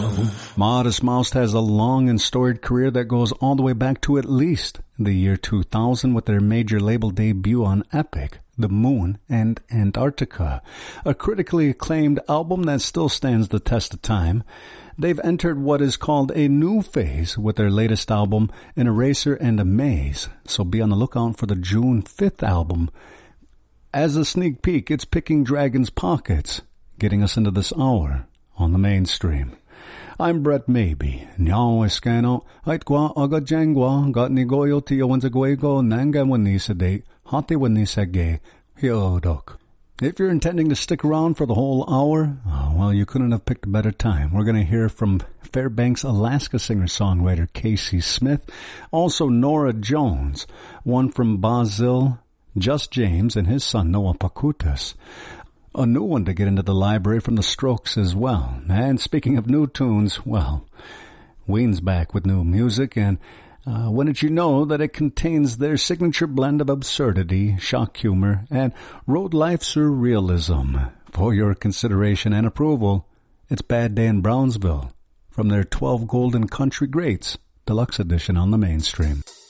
Modest Mouse has a long and storied career that goes all the way back to at least the year 2000 with their major label debut on Epic, The Moon, and Antarctica, a critically acclaimed album that still stands the test of time. They've entered what is called a new phase with their latest album, An Eraser and a Maze, so be on the lookout for the June 5th album. As a sneak peek, it's Picking Dragon's Pockets, getting us into this hour on the mainstream. I'm Brett Maybe. Nyao eskano, haitgwa aga jangwa, got ni goyo tiyo wanzagwego, nanga wanisade, hate wanisage, hiodok. If you're intending to stick around for the whole hour, well, you couldn't have picked a better time. We're going to hear from Fairbanks, Alaska singer-songwriter Casey Smith, also Nora Jones, one from Basil, Just James, and his son Noah Pakutas. A new one to get into the library from the Strokes as well. And speaking of new tunes, well, Ween's back with new music, and when did you know that it contains their signature blend of absurdity, shock humor, and road life surrealism? For your consideration and approval, it's Bad Day in Brownsville from their 12 Golden Country Greats Deluxe Edition on the mainstream.